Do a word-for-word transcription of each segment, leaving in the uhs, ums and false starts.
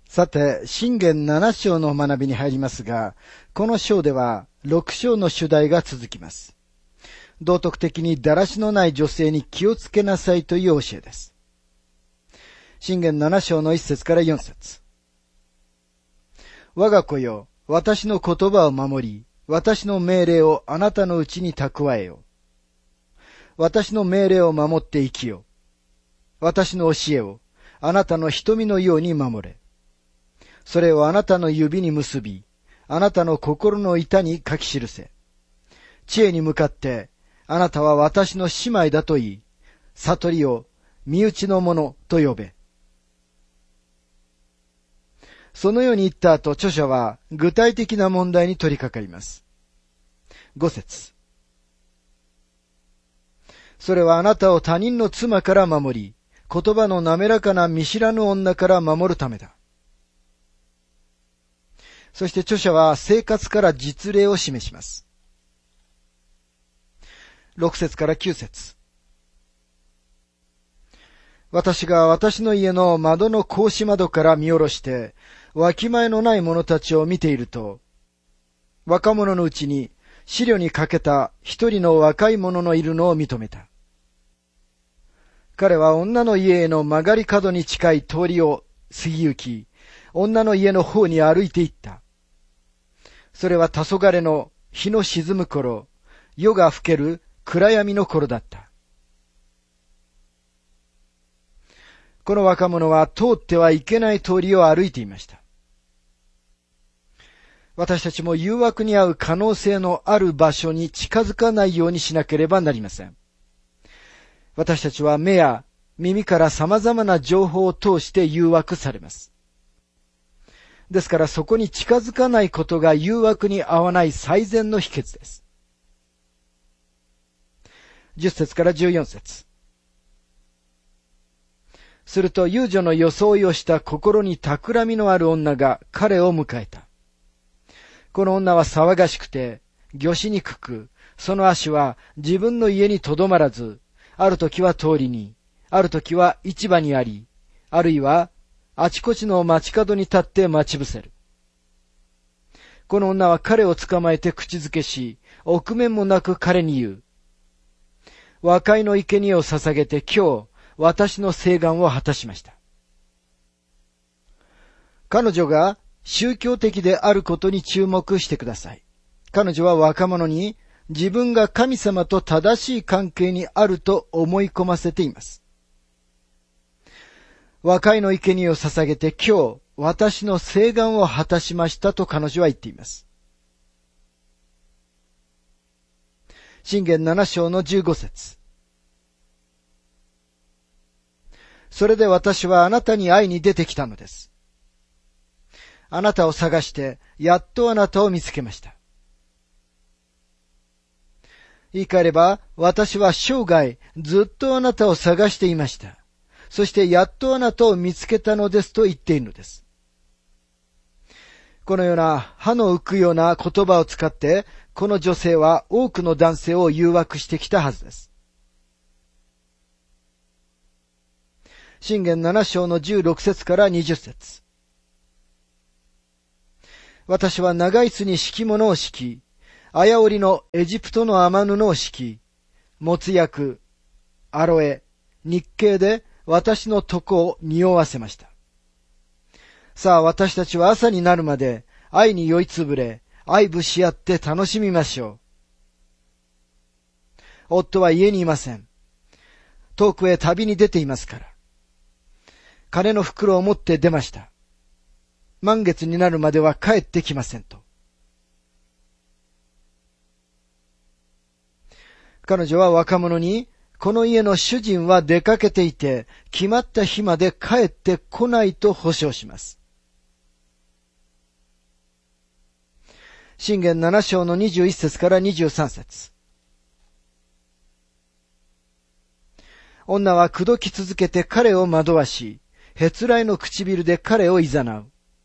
さて、箴言なな章の学びに入りますが、この章ではろく章の主題が続きます。道徳的にだらしのない女性に気をつけなさいという教えです。箴言なな章のいっ節からよん節。我が子よ、私の言葉を守り、私の命令をあなたのうちに蓄えよ。私の命令を守って生きよ。私の教えをあなたの瞳のように守れ。それをあなたの指に結び、あなたの心の板に書き記せ。知恵に向かって、あなたは私の姉妹だと言い、悟りを身内のものと呼べ。そのように言った後、著者は具体的な問題に取り掛かります。ご節。それはあなたを他人の妻から守り、言葉の滑らかな見知らぬ女から守るためだ。そして著者は生活から実例を示します。ろく節からきゅう節。私が私の家の窓の格子窓から見下ろして、わきまえのない者たちを見ていると、若者のうちに思慮に欠けた一人の若い者のいるのを認めた。彼は女の家への曲がり角に近い通りを過ぎ行き、女の家の方に歩いて行った。それは黄昏の日の沈む頃、夜が更ける暗闇の頃だった。この若者は通ってはいけない通りを歩いていました。私たちも誘惑に遭う可能性のある場所に近づかないようにしなければなりません。私たちは目や耳から様々な情報を通して誘惑されます。ですからそこに近づかないことが誘惑に合わない最善の秘訣です。じゅっ節からじゅうよん節。すると遊女の装いをした心に企みのある女が彼を迎えた。この女は騒がしくて、御しにくく、その足は自分の家にとどまらず、ある時は通りに、ある時は市場にあり、あるいはあちこちの街角に立って待ち伏せる。この女は彼を捕まえて口づけし、臆面もなく彼に言う。和解の生贄を捧げて今日、私の誓願を果たしました。彼女が宗教的であることに注目してください。彼女は若者に自分が神様と正しい関係にあると思い込ませています。和解の生贄を捧げて今日、私の誓願を果たしましたと彼女は言っています。箴言なな章のじゅうご節。それで私はあなたに会いに出てきたのです。あなたを探して、やっとあなたを見つけました。言い換えれば、私は生涯ずっとあなたを探していました。そしてやっとあなたを見つけたのですと言っているのです。このような歯の浮くような言葉を使って、この女性は多くの男性を誘惑してきたはずです。箴言なな章のじゅうろく節からにじゅう節。私は長い巣に敷物を敷き、あやおりのエジプトの雨布を敷き、もつ薬、アロエ、日系で私の床を匂わせました。さあ私たちは朝になるまで愛に酔いつぶれ、愛撫し合って楽しみましょう。夫は家にいません。遠くへ旅に出ていますから。金の袋を持って出ました。満月になるまでは帰ってきませんと。彼女は若者に、この家の主人は出かけていて、決まった日まで帰ってこないと保証します。箴言なな章のにじゅういち節からにじゅうさん節。女は口説き続けて彼を惑わし、へつらいの唇で彼をいざなう。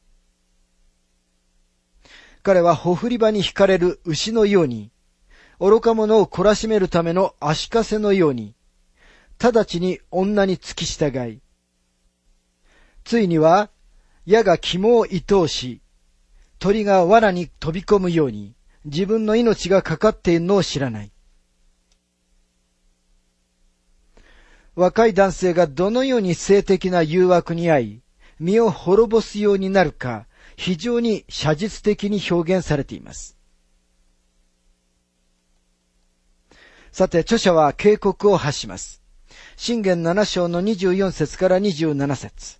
彼はほふり場に引かれる牛のように、愚か者を懲らしめるための足かせのように、直ちに女に付き従い、ついには矢が肝を射通し、鳥が罠に飛び込むように、自分の命がかかっているのを知らない。若い男性がどのように性的な誘惑に遭い、身を滅ぼすようになるか、非常に写実的に表現されています。さて、著者は警告を発します。箴言なな章のにじゅうよん節からにじゅうなな節。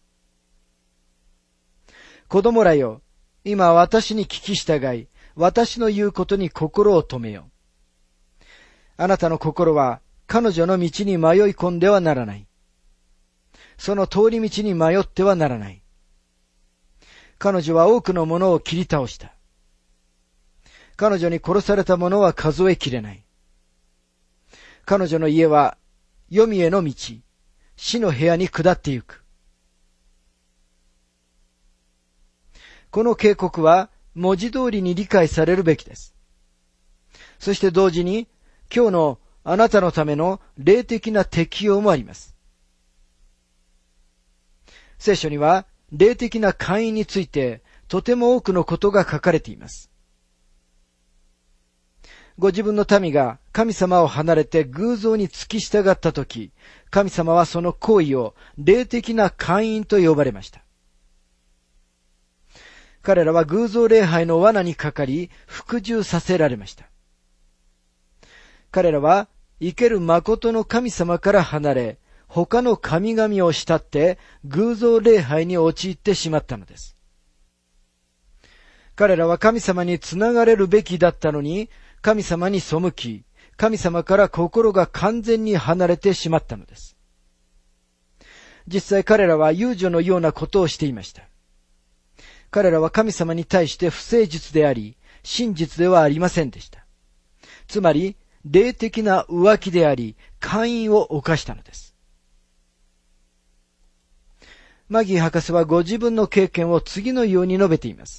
子供らよ、今私に聞き従い、私の言うことに心を止めよ。あなたの心は彼女の道に迷い込んではならない。その通り道に迷ってはならない。彼女は多くのものを切り倒した。彼女に殺された者は数えきれない。彼女の家は黄泉への道、死の部屋に下ってゆく。この警告は文字通りに理解されるべきです。そして同時に今日のあなたのための霊的な適用もあります。聖書には霊的な勧誘についてとても多くのことが書かれています。ご自分の民が神様を離れて偶像に付き従ったとき、神様はその行為を霊的な勧誘と呼ばれました。彼らは偶像礼拝の罠にかかり、服従させられました。彼らは生ける誠の神様から離れ、他の神々を慕って偶像礼拝に陥ってしまったのです。彼らは神様につながれるべきだったのに、神様に背き、神様から心が完全に離れてしまったのです。実際彼らは遊女のようなことをしていました。彼らは神様に対して不誠実であり、真実ではありませんでした。つまり、霊的な浮気であり、姦淫を犯したのです。マギー博士はご自分の経験を次のように述べています。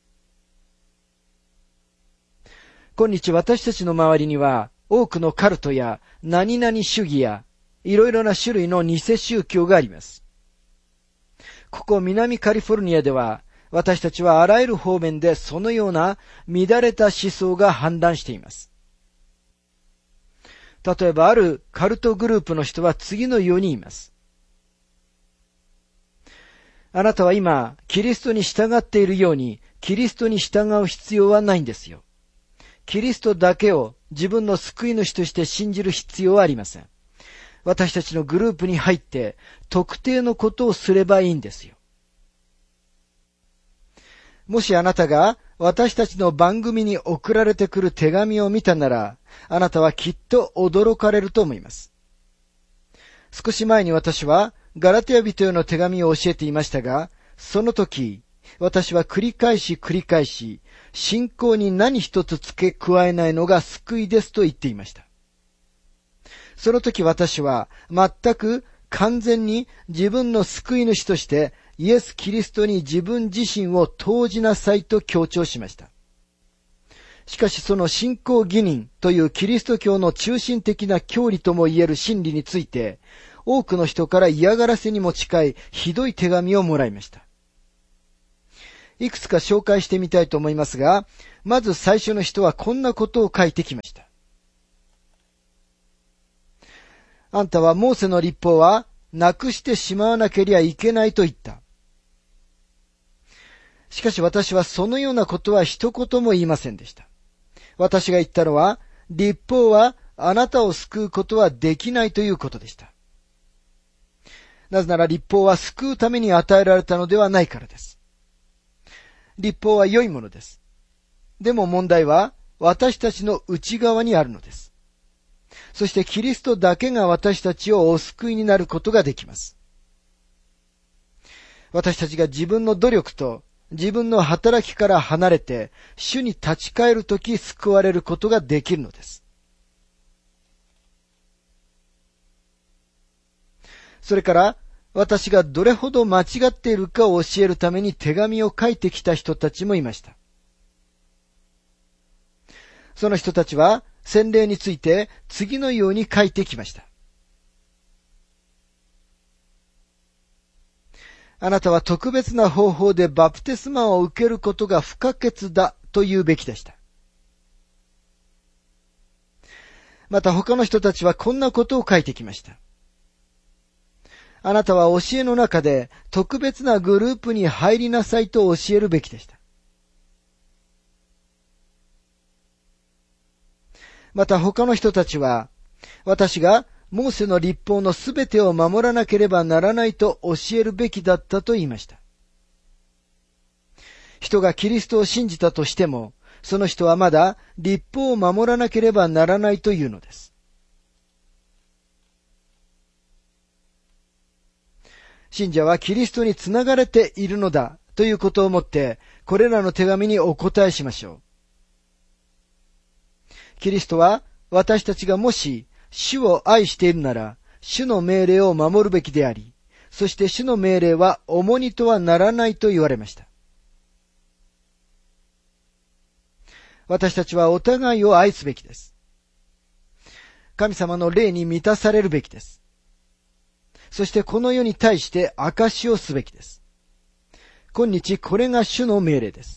今日私たちの周りには多くのカルトや何々主義やいろいろな種類の偽宗教があります。ここ南カリフォルニアでは私たちはあらゆる方面でそのような乱れた思想が氾濫しています。例えばあるカルトグループの人は次のように言います。あなたは今キリストに従っているようにキリストに従う必要はないんですよ。キリストだけを自分の救い主として信じる必要はありません。私たちのグループに入って特定のことをすればいいんですよ。もしあなたが私たちの番組に送られてくる手紙を見たなら、あなたはきっと驚かれると思います。少し前に私はガラテヤ人への手紙を教えていましたが、その時、私は繰り返し繰り返し、信仰に何一つ付け加えないのが救いですと言っていました。その時私は全く完全に自分の救い主としてイエス・キリストに自分自身を投じなさいと強調しました。しかしその信仰義人というキリスト教の中心的な教理とも言える真理について、多くの人から嫌がらせにも近いひどい手紙をもらいました。いくつか紹介してみたいと思いますが、まず最初の人はこんなことを書いてきました。あんたはモーセの律法はなくしてしまわなければいけないと言った。しかし私はそのようなことは一言も言いませんでした。私が言ったのは、律法はあなたを救うことはできないということでした。なぜなら律法は救うために与えられたのではないからです。律法は良いものです。でも問題は私たちの内側にあるのです。そしてキリストだけが私たちをお救いになることができます。私たちが自分の努力と自分の働きから離れて主に立ち返るとき救われることができるのです。それから私がどれほど間違っているかを教えるために手紙を書いてきた人たちもいました。その人たちは洗礼について次のように書いてきました。 あなたは特別な方法でバプテスマを受けることが不可欠だと言うべきでした。また他の人たちはこんなことを書いてきました。あなたは教えの中で特別なグループに入りなさいと教えるべきでした。また他の人たちは、私がモーセの律法のすべてを守らなければならないと教えるべきだったと言いました。人がキリストを信じたとしても、その人はまだ律法を守らなければならないというのです。信者はキリストにつながれているのだということをもって、これらの手紙にお答えしましょう。キリストは私たちがもし主を愛しているなら、主の命令を守るべきであり、そして主の命令は重荷とはならないと言われました。私たちはお互いを愛すべきです。神様の霊に満たされるべきです。そしてこの世に対して証しをすべきです。今日これが主の命令です。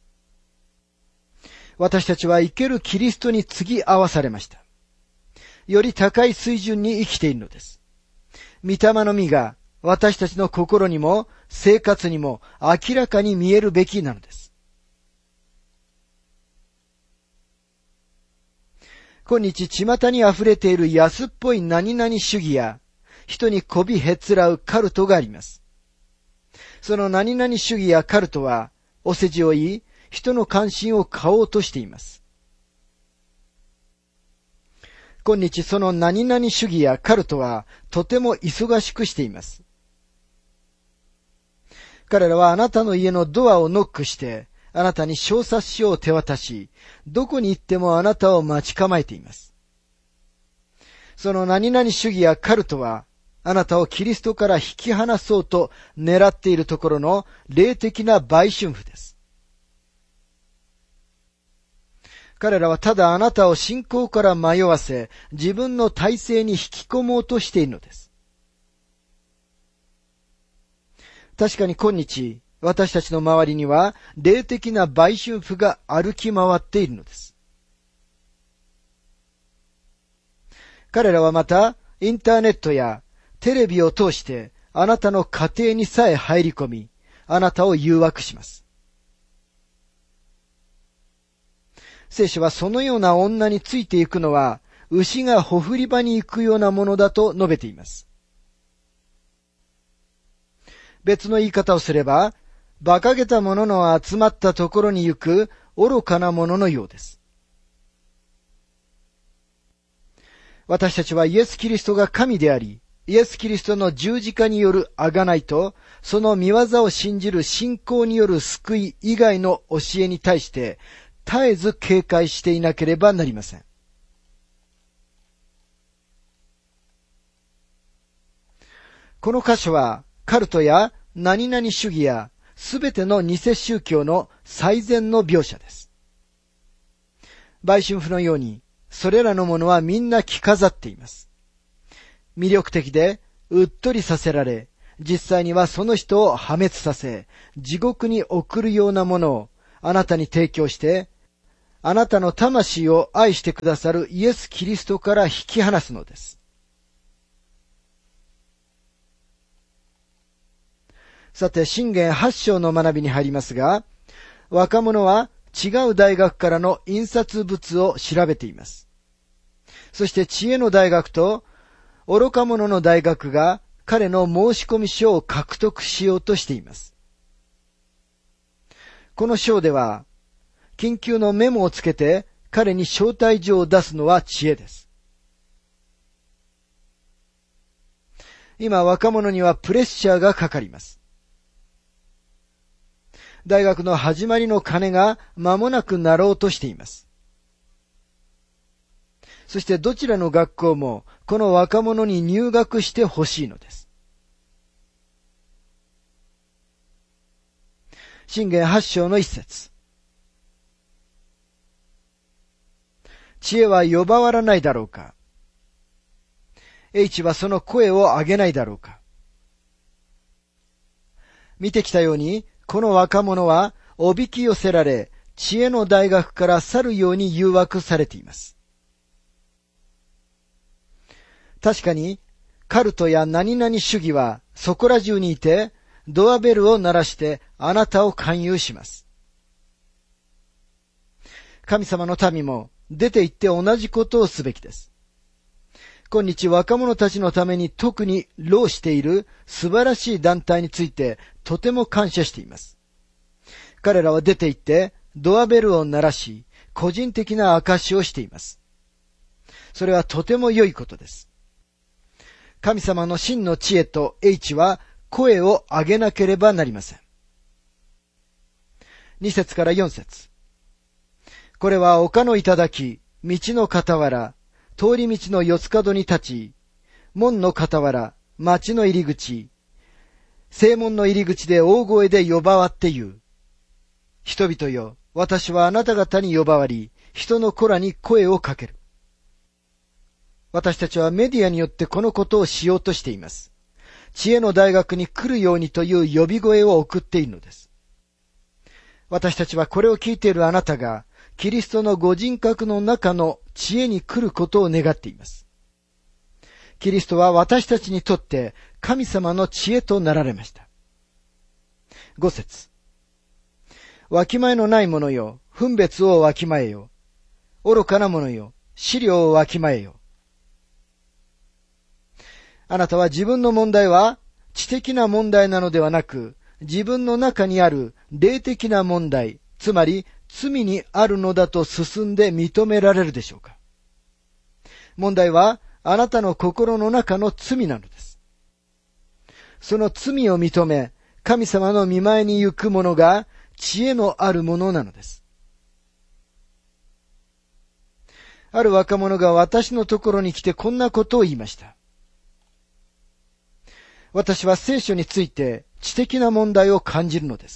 私たちは生けるキリストに継ぎ合わされました。より高い水準に生きているのです。御霊の実が私たちの心にも生活にも明らかに見えるべきなのです。今日巷に溢れている安っぽい何々主義や人に媚びへつらうカルトがあります。その何々主義やカルトはお世辞を言い、人の関心を買おうとしています。今日その何々主義やカルトはとても忙しくしています。彼らはあなたの家のドアをノックして、あなたに小冊子を手渡し、どこに行ってもあなたを待ち構えています。その何々主義やカルトは、あなたをキリストから引き離そうと狙っているところの霊的な売春婦です。彼らはただあなたを信仰から迷わせ、自分の体制に引き込もうとしているのです。確かに今日、私たちの周りには霊的な売春婦が歩き回っているのです。彼らはまた、インターネットやテレビを通してあなたの家庭にさえ入り込み、あなたを誘惑します。聖書はそのような女についていくのは、牛がほふり場に行くようなものだと述べています。別の言い方をすれば、馬鹿げた者の集まったところに行く愚かな者のようです。私たちはイエス・キリストが神であり、イエス・キリストの十字架による贖いと、その御業を信じる信仰による救い以外の教えに対して、絶えず警戒していなければなりません。この箇所は、カルトや何々主義や、すべての偽宗教の最善の描写です。売春婦のように、それらのものはみんな着飾っています。魅力的で、うっとりさせられ、実際にはその人を破滅させ、地獄に送るようなものをあなたに提供して、あなたの魂を愛してくださるイエス・キリストから引き離すのです。さて、箴言はち章の学びに入りますが、若者は違う大学からの印刷物を調べています。そして知恵の大学と愚か者の大学が彼の申し込み書を獲得しようとしています。この章では、緊急のメモをつけて彼に招待状を出すのは知恵です。今若者にはプレッシャーがかかります。大学の始まりの鐘が間もなく鳴ろうとしています。そしてどちらの学校もこの若者に入学してほしいのです。箴言はち章の一節。知恵は呼ばわらないだろうか。H はその声を上げないだろうか。 見てきたように、この若者はおびき寄せられ、知恵の大学から去るように誘惑されています。確かに、カルトや何々主義はそこら中にいて、ドアベルを鳴らしてあなたを勧誘します。神様の民も出て行って同じことをすべきです。今日若者たちのために特に労している素晴らしい団体についてとても感謝しています。彼らは出て行ってドアベルを鳴らし、個人的な証しをしています。それはとても良いことです。神様の真の知恵と英知は声を上げなければなりません。に節からよん節。これは丘の頂、道の傍ら、通り道の四つ角に立ち、門の傍ら、町の入り口、正門の入り口で大声で呼ばわって言う。人々よ、私はあなた方に呼ばわり、人の子らに声をかける。私たちはメディアによってこのことをしようとしています。知恵の大学に来るようにという呼び声を送っているのです。私たちはこれを聞いているあなたが、キリストのご人格の中の知恵に来ることを願っています。キリストは私たちにとって神様の知恵となられました。ご節。わきまえのない者よ、分別をわきまえよ。愚かな者よ、資料をわきまえよ。あなたは自分の問題は知的な問題なのではなく、自分の中にある霊的な問題、つまり罪にあるのだと進んで認められるでしょうか。問題はあなたの心の中の罪なのです。その罪を認め、神様の御前に行く者が知恵のある者なのです。ある若者が私のところに来てこんなことを言いました。私は聖書について知的な問題を感じるのです。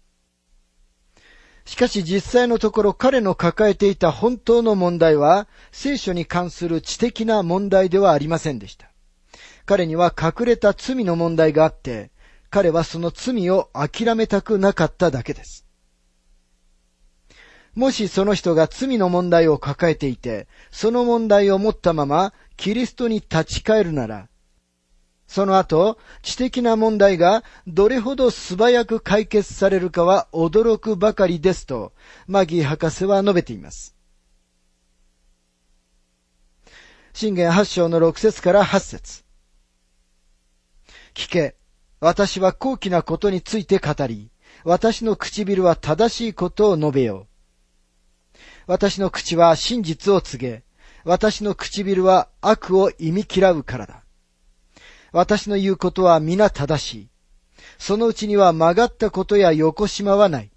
しかし実際のところ彼の抱えていた本当の問題は聖書に関する知的な問題ではありませんでした。彼には隠れた罪の問題があって、彼はその罪を諦めたくなかっただけです。もしその人が罪の問題を抱えていて、その問題を持ったままキリストに立ち返るなら、その後、知的な問題がどれほど素早く解決されるかは驚くばかりですと、マギー博士は述べています。箴言はち章のろく節からはち節。聞け、私は高貴なことについて語り、私の唇は正しいことを述べよう。私の口は真実を告げ、私の唇は悪を忌み嫌うからだ。私の言うことは皆正しい。そのうちには曲がったことや横島はない。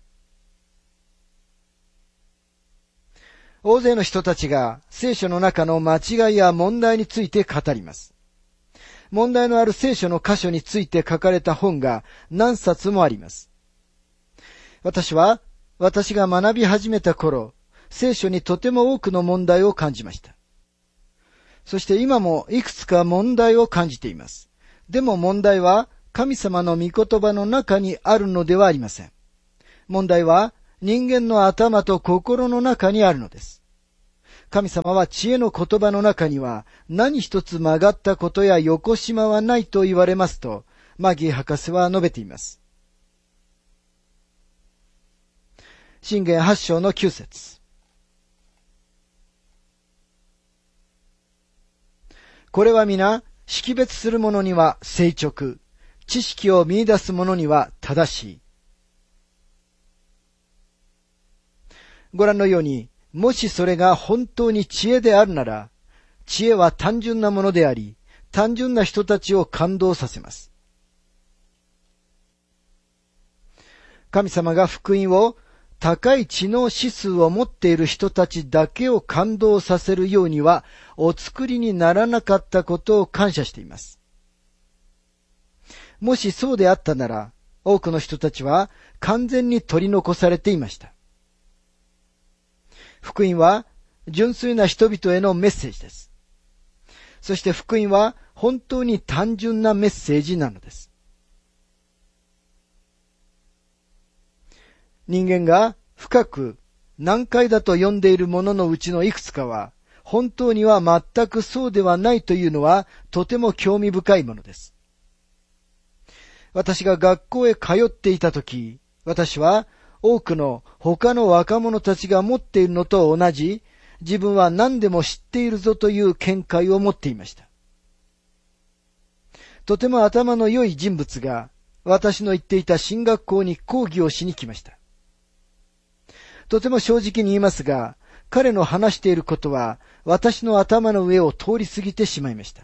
大勢の人たちが聖書の中の間違いや問題について語ります。問題のある聖書の箇所について書かれた本が何冊もあります。私は、私が学び始めた頃、聖書にとても多くの問題を感じました。そして今もいくつか問題を感じています。でも問題は神様の御言葉の中にあるのではありません。問題は人間の頭と心の中にあるのです。神様は知恵の言葉の中には何一つ曲がったことや横島はないと言われますと、マギー博士は述べています。箴言はち章のきゅう節。これは皆、識別する者には正直、知識を見出す者には正しい。ご覧のように、もしそれが本当に知恵であるなら、知恵は単純なものであり、単純な人たちを感動させます。神様が福音を高い知能指数を持っている人たちだけを感動させるようにはお作りにならなかったことを感謝しています。もしそうであったなら、多くの人たちは完全に取り残されていました。福音は純粋な人々へのメッセージです。そして福音は本当に単純なメッセージなのです。 人間が深く難解だと呼んでいるもののうちのいくつかは、本当には全くそうではないというのはとても興味深いものです。私が学校へ通っていたとき、私は多くの他の若者たちが持っているのと同じ、自分は何でも知っているぞという見解を持っていました。とても頭の良い人物が私の行っていた進学校に講義をしに来ました。とても正直に言いますが、彼の話していることは私の頭の上を通り過ぎてしまいました。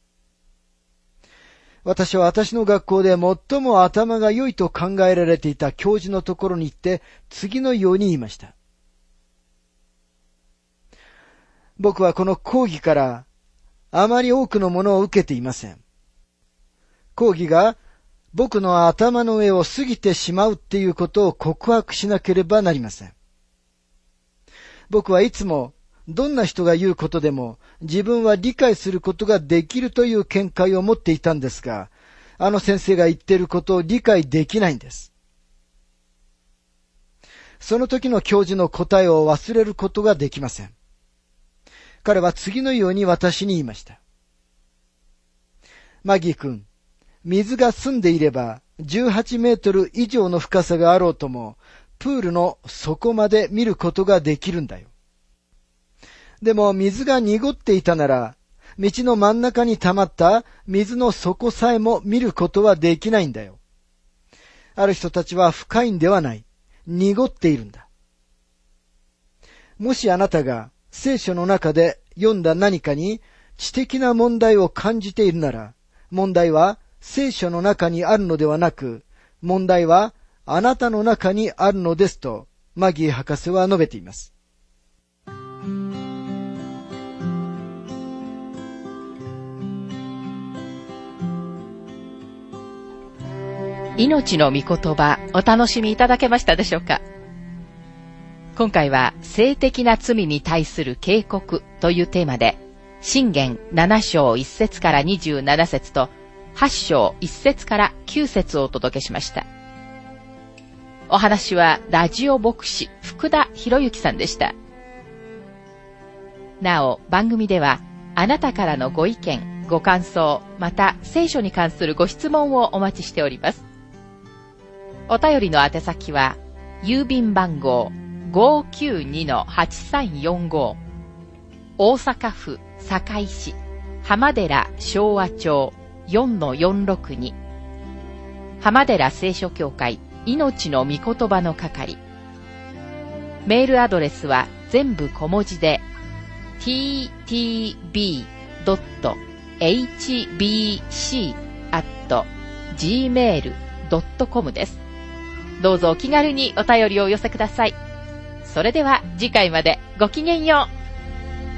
私は私の学校で最も頭が良いと考えられていた教授のところに行って次のように言いました。僕はこの講義からあまり多くのものを受けていません。講義が僕の頭の上を過ぎてしまうっていうことを告白しなければなりません。僕はいつもどんな人が言うことでも自分は理解することができるという見解を持っていたんですが、あの先生が言っていることを理解できないんです。その時の教授の答えを忘れることができません。彼は次のように私に言いました。マギー君、水が澄んでいればじゅうはちメートル以上の深さがあろうとも、プールの底まで見ることができるんだよ。でも水が濁っていたなら、道の真ん中に溜まった水の底さえも見ることはできないんだよ。ある人たちは深いんではない。濁っているんだ。もしあなたが聖書の中で読んだ何かに知的な問題を感じているなら、問題は聖書の中にあるのではなく、問題はあなたの中にあるのですと、マギー博士は述べています。 命の御言葉、お楽しみいただけましたでしょうか。今回は性的な罪に対する警告というテーマで、箴言なな章いち節からにじゅうなな節とはち章いち節からきゅう節をお届けしました。お話はラジオ牧師福田博之さんでした。なお、番組ではあなたからのご意見、ご感想、また聖書に関するご質問をお待ちしております。お便りの宛先は、郵便番号 ごーきゅうにのはちさんよんご 大阪府堺市浜寺昭和町 よんのよんろくに 浜寺聖書協会命の御言葉の係。メールアドレスは全部小文字で ティーティービードットエイチビーシーアットジーメールドットコム です。どうぞお気軽にお便りをお寄せください。それでは次回までごきげんよう。